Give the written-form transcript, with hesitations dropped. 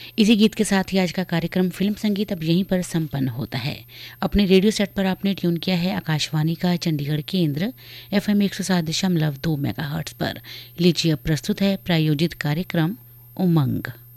इसी गीत के साथ ही आज का कार्यक्रम फिल्म संगीत अब यहीं पर संपन्न होता है। अपने रेडियो सेट पर आपने ट्यून किया है आकाशवाणी का चंडीगढ़ केंद्र FM 107.2 मेगाहर्ट्ज पर। लीजिए अब प्रस्तुत है प्रायोजित कार्यक्रम उमंग।